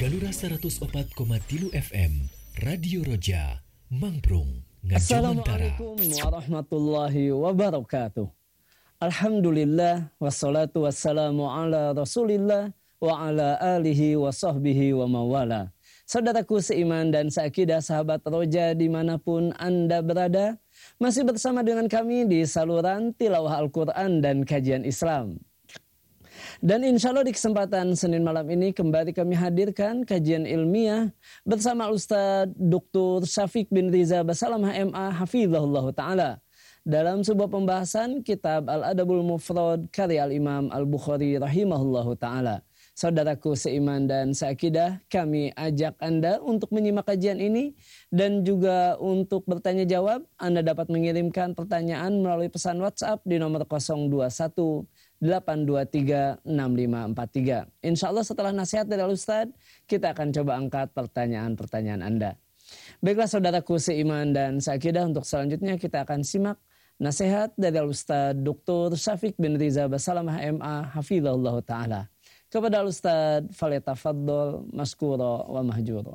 Galura 104,3 FM Radio Roja Mangprung Ngajomantara. Assalamualaikum warahmatullahi wabarakatuh. Alhamdulillah wassalatu wassalamu ala Rasulillah wa ala alihi wa sahbihi wa mawala. Saudaraku seiman dan seakidah sahabat Roja dimanapun Anda berada, masih bersama dengan kami di saluran tilawah Al-Quran dan kajian Islam. Dan insya Allah di kesempatan Senin malam ini kembali kami hadirkan kajian ilmiah bersama Ustadz Dr. Syafiq bin Riza Basalamah MA Hafizahullah Ta'ala dalam sebuah pembahasan kitab Al-Adabul Mufrad karya Al-Imam Al-Bukhari rahimahullah ta'ala. Saudaraku seiman dan seakidah, kami ajak Anda untuk menyimak kajian ini dan juga untuk bertanya jawab. Anda dapat mengirimkan pertanyaan melalui pesan WhatsApp di nomor 021 823 6543. Insya Allah setelah nasihat dari Ustadz, kita akan coba angkat pertanyaan-pertanyaan Anda. Baiklah saudaraku seiman dan seakidah, untuk selanjutnya kita akan simak nasihat dari Ustadz Dr. Syafiq bin Riza Basalamah MA Hafizahullah Ta'ala. Kepada Ustadz, falyatafaddal maskura wa mahjura.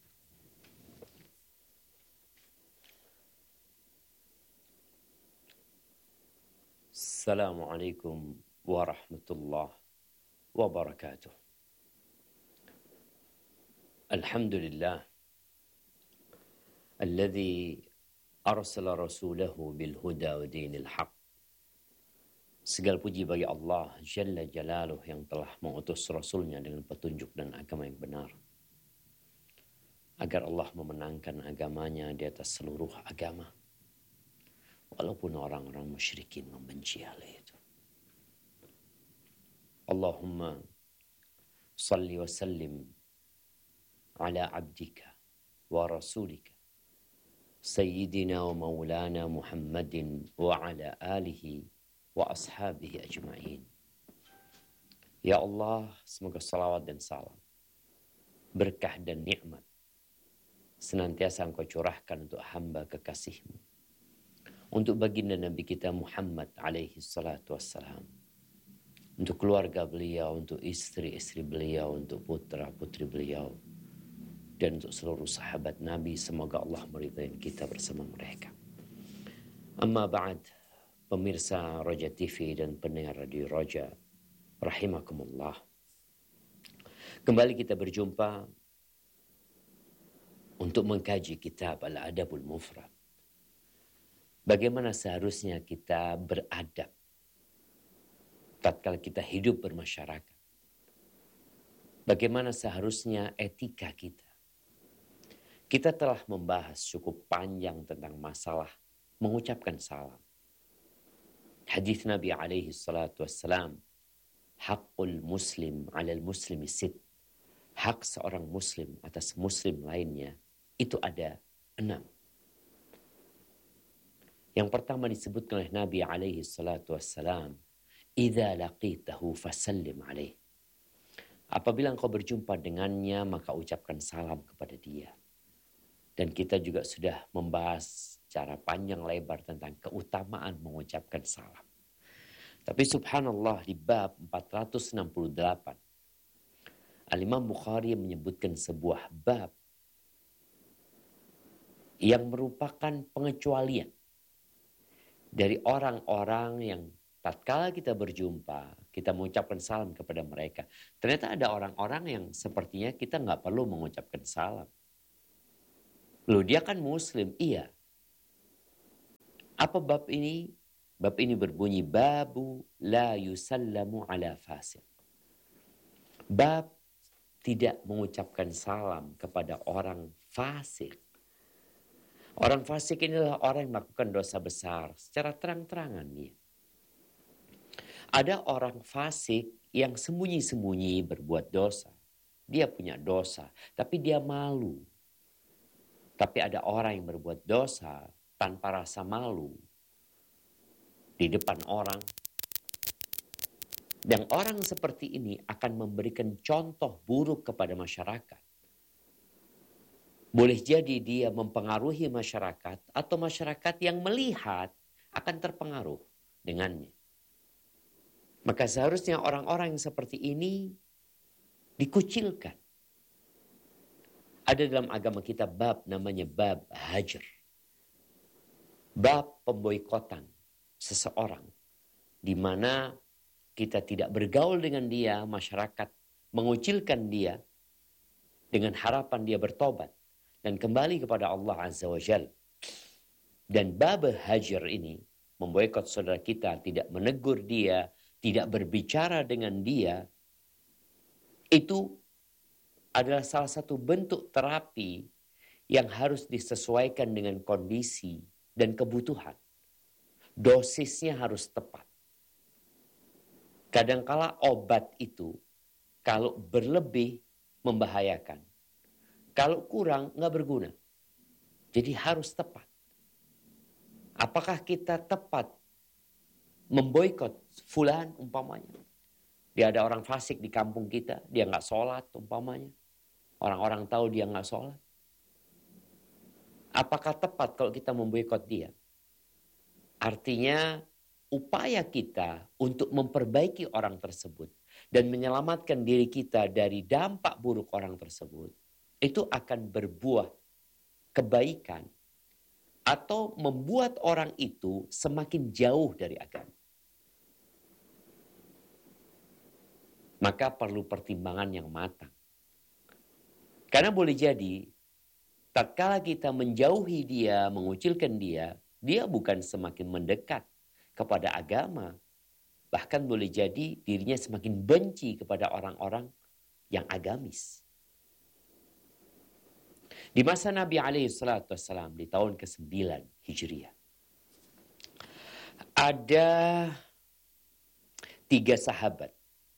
Assalamualaikum warahmatullahi wabarakatuh. Alhamdulillah alladzi arsala rasulahu bil huda wa dinil haq. Segala puji bagi Allah Jalla Jalaluh yang telah mengutus Rasulnya dengan petunjuk dan agama yang benar, agar Allah memenangkan agamanya di atas seluruh agama, walaupun orang-orang musyrikin membenci hal itu. Allahumma salli wa sallim ala abdika wa rasulika Sayyidina wa maulana Muhammadin wa ala alihi wa ashabihi ajma'in. Ya Allah, semoga salawat dan salam, berkah dan nikmat senantiasa Engkau curahkan untuk hamba kekasih-Mu, untuk baginda Nabi kita Muhammad alaihi salatu wassalam, untuk keluarga beliau, untuk istri-istri beliau, untuk putra-putri beliau, dan untuk seluruh sahabat Nabi. Semoga Allah meridai kita bersama mereka. Amma ba'd, pemirsa Roja TV dan pendengar Radio Roja rahimakumullah. Kembali kita berjumpa untuk mengkaji kitab Al-Adabul Mufrad. Bagaimana seharusnya kita beradab tatkala kita hidup bermasyarakat. Bagaimana seharusnya etika kita. Kita telah membahas cukup panjang tentang masalah mengucapkan salam. Hadis Nabi alaihi salatu wassalam, haqqul muslim alal muslimi sit. Hak seorang muslim atas muslim lainnya itu ada 6. Yang pertama disebutkan oleh Nabi alaihi salatu wassalam, idza laqitahu fasallim alaih. Apabila engkau berjumpa dengannya, maka ucapkan salam kepada dia. Dan kita juga sudah membahas secara panjang lebar tentang keutamaan mengucapkan salam. Tapi subhanallah, di bab 468 Al-Imam Bukhari menyebutkan sebuah bab yang merupakan pengecualian dari orang-orang yang tatkala kita berjumpa, kita mengucapkan salam kepada mereka. Ternyata ada orang-orang yang sepertinya kita nggak perlu mengucapkan salam. Loh, dia kan muslim. Iya. Apa bab ini? Bab ini berbunyi, babu la yusallamu ala fasik. Bab tidak mengucapkan salam kepada orang fasik. Orang fasik ini adalah orang yang melakukan dosa besar secara terang-terangan dia. Ada orang fasik yang sembunyi-sembunyi berbuat dosa. Dia punya dosa, tapi dia malu. Tapi ada orang yang berbuat dosa tanpa rasa malu di depan orang. Dan orang seperti ini akan memberikan contoh buruk kepada masyarakat. Boleh jadi dia mempengaruhi masyarakat atau masyarakat yang melihat akan terpengaruh dengannya. Maka seharusnya orang-orang yang seperti ini dikucilkan. Ada dalam agama kita bab namanya bab hajar. Bab pemboikotan seseorang. Di mana kita tidak bergaul dengan dia, masyarakat mengucilkan dia dengan harapan dia bertobat dan kembali kepada Allah Azza wa Jalla. Dan bab hajar ini memboikot saudara kita, tidak menegur dia, tidak berbicara dengan dia, itu adalah salah satu bentuk terapi yang harus disesuaikan dengan kondisi dan kebutuhan. Dosisnya harus tepat. Kadangkala obat itu kalau berlebih membahayakan. Kalau kurang nggak berguna. Jadi harus tepat. Apakah kita tepat memboikot fulan umpamanya? Dia ada orang fasik di kampung kita, dia nggak sholat umpamanya. Orang-orang tahu dia nggak sholat. Apakah tepat kalau kita memboikot dia? Artinya upaya kita untuk memperbaiki orang tersebut dan menyelamatkan diri kita dari dampak buruk orang tersebut, itu akan berbuah kebaikan atau membuat orang itu semakin jauh dari agama. Maka perlu pertimbangan yang matang. Karena boleh jadi, tatkala kita menjauhi dia, mengucilkan dia, dia bukan semakin mendekat kepada agama. Bahkan boleh jadi dirinya semakin benci kepada orang-orang yang agamis. Di masa Nabi SAW di tahun ke-9 Hijriah, ada 3 sahabat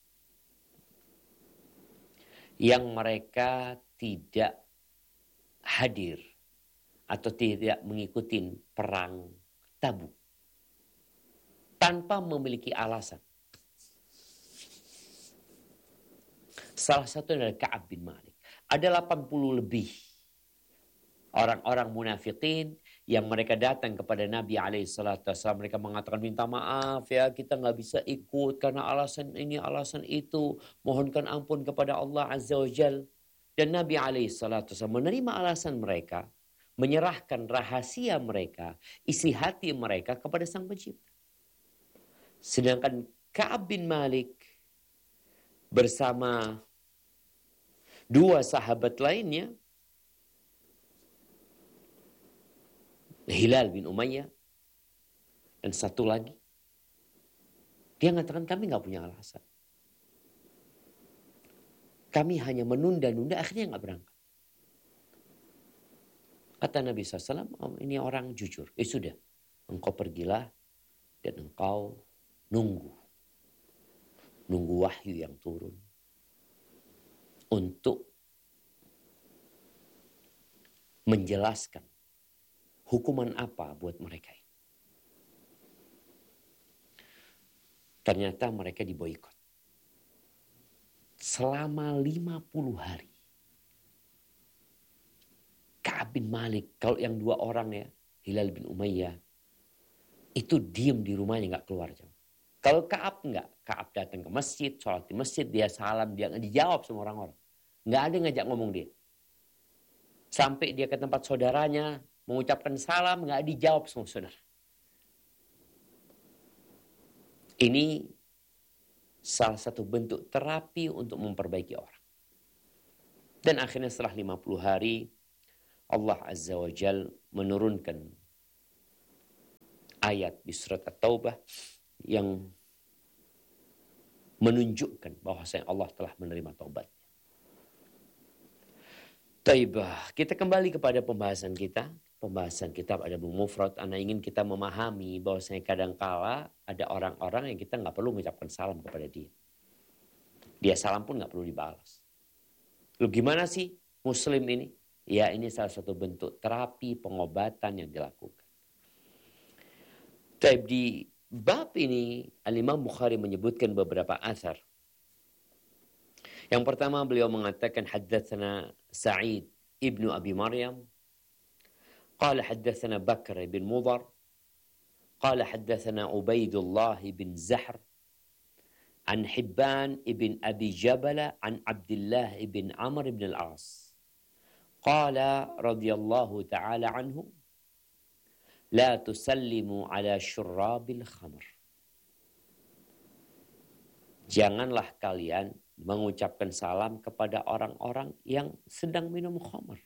yang mereka tidak hadir atau tidak mengikuti perang Tabuk tanpa memiliki alasan. Salah satu adalah Ka'ab bin Malik. Ada 80 lebih orang-orang munafikin yang mereka datang kepada Nabi SAW. Mereka mengatakan, minta maaf ya, kita nggak bisa ikut karena alasan ini, alasan itu. Mohonkan ampun kepada Allah Azza wa Jal. Dan Nabi SAW menerima alasan mereka, menyerahkan rahasia mereka, isi hati mereka kepada Sang Pencipta. Sedangkan Ka'ab bin Malik bersama 2 sahabat lainnya, Hilal bin Umayyah, dan satu lagi, dia mengatakan kami nggak punya alasan. Kami hanya menunda-nunda, akhirnya nggak berangkat. Kata Nabi SAW, oh, ini orang jujur. Sudah, engkau pergilah dan engkau nunggu wahyu yang turun untuk menjelaskan hukuman apa buat mereka. Ternyata mereka diboikot. Selama 50 hari. Ka'ab bin Malik, kalau yang 2 orang ya, Hilal bin Umayyah, itu diem di rumahnya, nggak keluar. Kalau Ka'ab enggak, Ka'ab datang ke masjid, sholat di masjid, dia salam, dia nggak dijawab sama orang-orang. Nggak ada yang ngajak ngomong dia. Sampai dia ke tempat saudaranya, mengucapkan salam, nggak dijawab sama saudara. Ini salah satu bentuk terapi untuk memperbaiki orang. Dan akhirnya setelah 50 hari, Allah Azza wa Jal menurunkan ayat di surat At-Taubah yang menunjukkan bahwasanya Allah telah menerima taubatnya. Taibah, kita kembali kepada pembahasan kita. Pembahasan kitab Adabul Mufrad. Ana ingin kita memahami bahwasanya kadangkala ada orang-orang yang kita nggak perlu mengucapkan salam kepada dia. Dia salam pun nggak perlu dibalas. Lalu gimana sih Muslim ini? Ya, ini salah satu bentuk terapi pengobatan yang dilakukan. Taib, di bab ini Al-Imam Bukhari menyebutkan beberapa athar. Yang pertama beliau mengatakan haddatsana Sa'id ibnu Abi Maryam قال حدثنا بكر بن مضر قال حدثنا عبيد الله بن زحر عن حبان بن أبي جبل عن عبد الله بن عمرو بن العاص Qala radhiyallahu ta'ala anhu, la tusallimu ala syurrabil khamr. Janganlah kalian mengucapkan salam kepada orang-orang yang sedang minum khamr.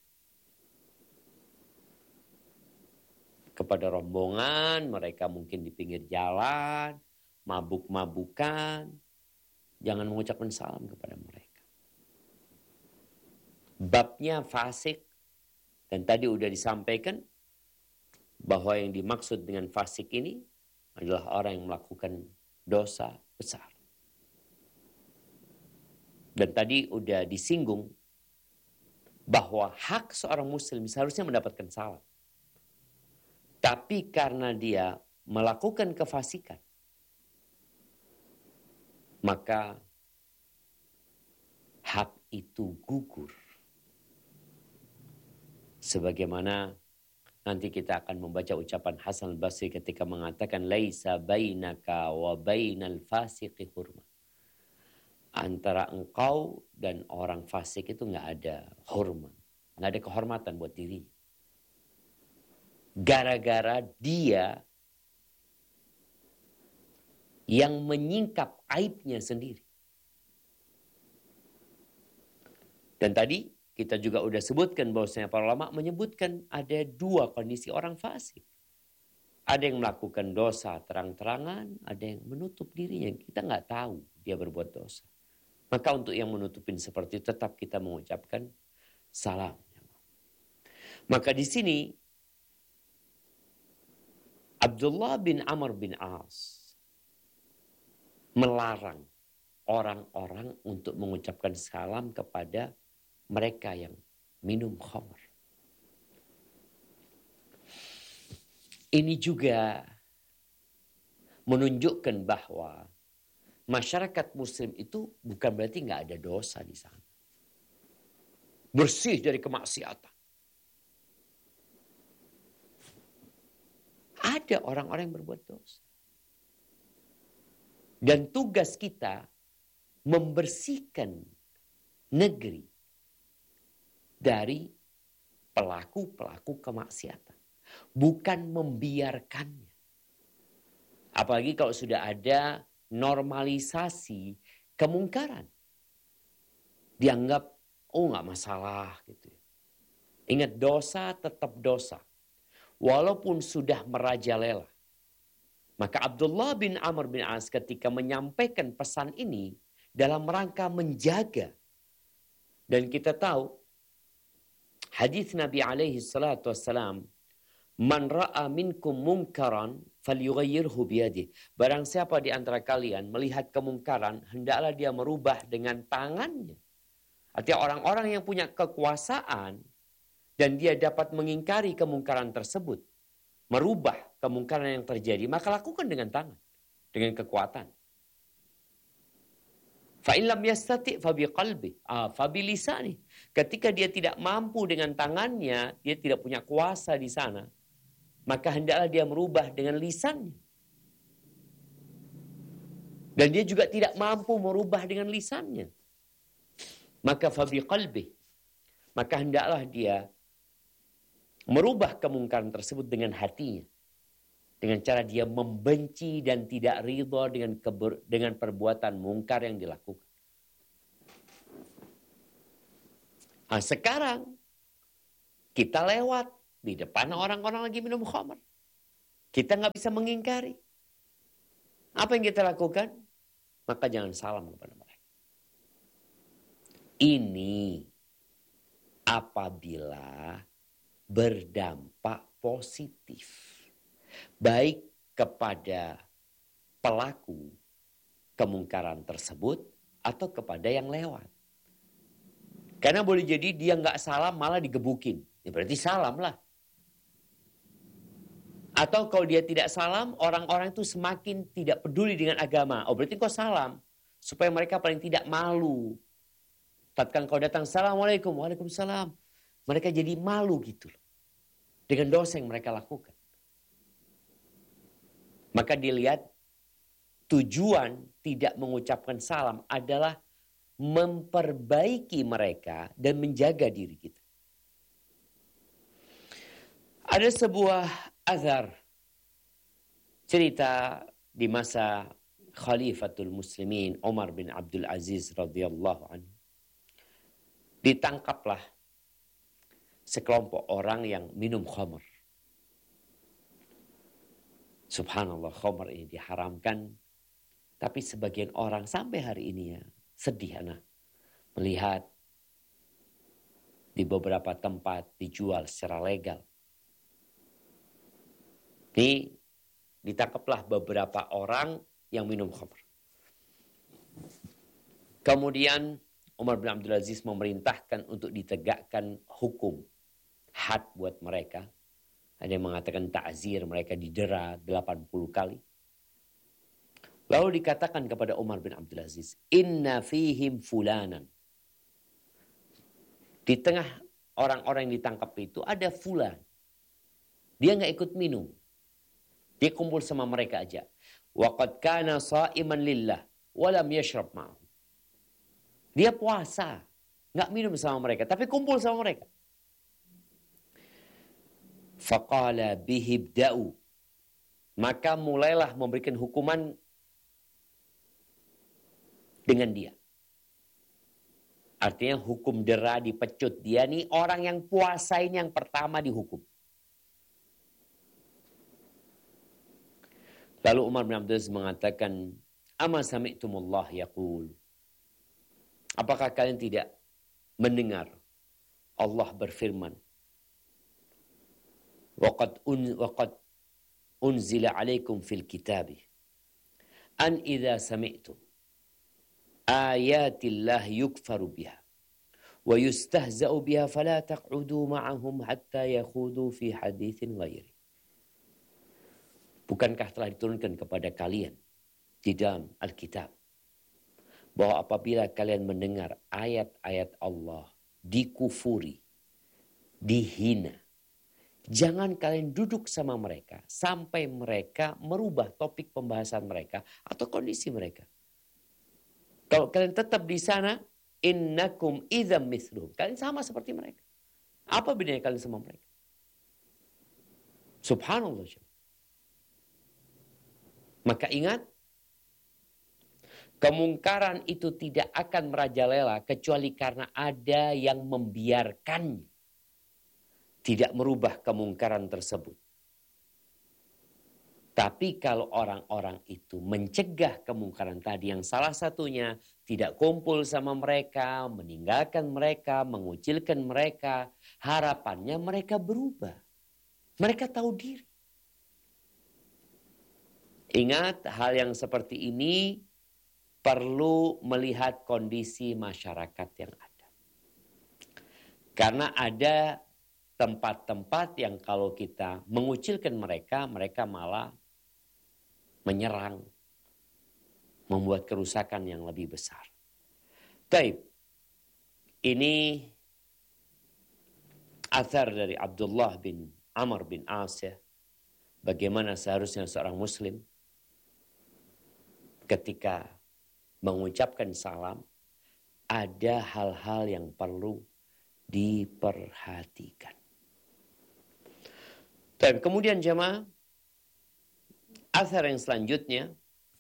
Kepada rombongan, mereka mungkin di pinggir jalan, mabuk-mabukan. Jangan mengucapkan salam kepada mereka. Babnya fasik. Dan tadi sudah disampaikan bahwa yang dimaksud dengan fasik ini adalah orang yang melakukan dosa besar. Dan tadi sudah disinggung bahwa hak seorang muslim seharusnya mendapatkan salam. Tapi karena dia melakukan kefasikan, maka hak itu gugur. Sebagaimana nanti kita akan membaca ucapan Hasan al-Basri ketika mengatakan laisa bainaka wa bainal fasiqi hurmah. Antara engkau dan orang fasik itu nggak ada hormat, nggak ada kehormatan buat dirinya. Gara-gara dia yang menyingkap aibnya sendiri. Dan tadi kita juga udah sebutkan bahwasanya para ulama menyebutkan ada dua kondisi orang fasik. Ada yang melakukan dosa terang-terangan, ada yang menutup dirinya. Kita nggak tahu dia berbuat dosa. Maka untuk yang menutupin seperti itu tetap kita mengucapkan salam. Maka di sini Abdullah bin Amr bin As melarang orang-orang untuk mengucapkan salam kepada mereka yang minum khamr. Ini juga menunjukkan bahwa masyarakat muslim itu bukan berarti nggak ada dosa di sana. Bersih dari kemaksiatan. Ada orang-orang yang berbuat dosa. Dan tugas kita membersihkan negeri dari pelaku-pelaku kemaksiatan. Bukan membiarkannya. Apalagi kalau sudah ada normalisasi kemungkaran. Dianggap, oh nggak masalah gitu. Ingat, dosa tetap dosa. Walaupun sudah merajalela. Maka Abdullah bin Amr bin As ketika menyampaikan pesan ini dalam rangka menjaga. Dan kita tahu hadis Nabi alaihi salatu wassalam, man ra'a minkum munkaran falyughayyirhu biyadihi. Barang siapa di antara kalian melihat kemungkaran, hendaklah dia merubah dengan tangannya. Artinya orang-orang yang punya kekuasaan dan dia dapat mengingkari kemungkaran tersebut, merubah kemungkaran yang terjadi, maka lakukan dengan tangan, dengan kekuatan. Fa in lam yastati' fa biqalbi, fa bilisani. Ketika dia tidak mampu dengan tangannya, dia tidak punya kuasa di sana, maka hendaklah dia merubah dengan lisannya. Dan dia juga tidak mampu merubah dengan lisannya. Maka fa biqalbi, maka hendaklah dia merubah kemungkaran tersebut dengan hatinya. Dengan cara dia membenci dan tidak ridha dengan perbuatan mungkar yang dilakukan. Nah, sekarang kita lewat di depan orang-orang lagi minum khamr. Kita nggak bisa mengingkari. Apa yang kita lakukan? Maka jangan salam kepada mereka. Ini apabila berdampak positif. Baik kepada pelaku kemungkaran tersebut atau kepada yang lewat. Karena boleh jadi dia nggak salam malah digebukin. Ya berarti salam lah. Atau kalau dia tidak salam, orang-orang itu semakin tidak peduli dengan agama. Oh berarti kau salam. Supaya mereka paling tidak malu. Tatkala kau datang, Assalamualaikum, Waalaikumsalam. Mereka jadi malu gitu loh. Dengan dosa yang mereka lakukan. Maka dilihat tujuan tidak mengucapkan salam adalah memperbaiki mereka dan menjaga diri kita. Ada sebuah azhar, cerita di masa Khalifatul Muslimin Umar bin Abdul Aziz radhiyallahu anhu. Ditangkaplah sekelompok orang yang minum khamr. Subhanallah, khamr ini diharamkan. Tapi sebagian orang sampai hari ini ya sedih anak melihat di beberapa tempat dijual secara legal. Ini ditangkaplah beberapa orang yang minum khamr. Kemudian Umar bin Abdul Aziz memerintahkan untuk ditegakkan hukum had buat mereka. Ada yang mengatakan ta'zir, mereka didera 80 kali. Lalu dikatakan kepada Umar bin Abdul Aziz, inna fihim fulanan. Di tengah orang-orang yang ditangkap itu ada fulan. Dia nggak ikut minum. Dia kumpul sama mereka aja. Wa qad kana sha'iman lillah wa lam yashrab ma'ahum. Dia puasa, nggak minum sama mereka, tapi kumpul sama mereka. Faqala bihibda'u. Maka mulailah memberikan hukuman dengan dia. Artinya hukum dera, dipecut. Dia nih orang yang puasa ini yang pertama dihukum. Lalu Umar bin Abdul Aziz mengatakan, Ama sami'tumullah yaqul. Apakah kalian tidak mendengar Allah berfirman, Waqad unzila alaikum fil kitabi an idza sami'tum ayatillah yukfaru biha wa yustahza'u biha fala taq'udu ma'ahum hatta yakhudu fi haditsin ghairi. Bukankah telah diturunkan kepada kalian di dalam Alkitab bahwa apabila kalian mendengar ayat-ayat Allah dikufuri, dihina, jangan kalian duduk sama mereka sampai mereka merubah topik pembahasan mereka atau kondisi mereka. Kalau kalian tetap di sana, innakum idzam mithluhum. Kalian sama seperti mereka. Apa bedanya kalian sama mereka? Subhanallah. Maka ingat, kemungkaran itu tidak akan merajalela kecuali karena ada yang membiarkannya. Tidak merubah kemungkaran tersebut. Tapi kalau orang-orang itu mencegah kemungkaran tadi, yang salah satunya tidak kumpul sama mereka, meninggalkan mereka, mengucilkan mereka, harapannya mereka berubah. Mereka tahu diri. Ingat, hal yang seperti ini perlu melihat kondisi masyarakat yang ada. Karena ada tempat-tempat yang kalau kita mengucilkan mereka, mereka malah menyerang, membuat kerusakan yang lebih besar. Taib, ini athar dari Abdullah bin Amr bin As, ya. Bagaimana seharusnya seorang muslim ketika mengucapkan salam, ada hal-hal yang perlu diperhatikan. Taib, kemudian jemaah, athar yang selanjutnya,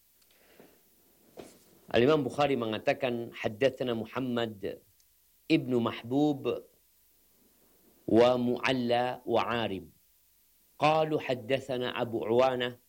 Al-Imam Bukhari mengatakan, haddatsana Muhammad ibnu Mahbub wa Mu'alla wa Arim. Qalu haddatsana Abu Uwanah